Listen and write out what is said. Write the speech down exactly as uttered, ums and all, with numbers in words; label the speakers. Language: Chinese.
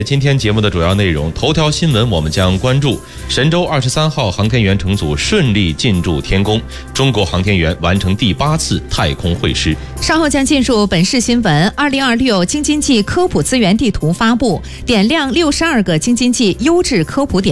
Speaker 1: 今天节目的主要内容，头条新闻我们将关注神舟二十三号航天员乘组顺利进驻天宫，中国航天员完成第八次太空会师。
Speaker 2: 稍后将进入本市新闻。二零二六京津冀科普资源地图发布，点亮六十二个京津冀优质科普点。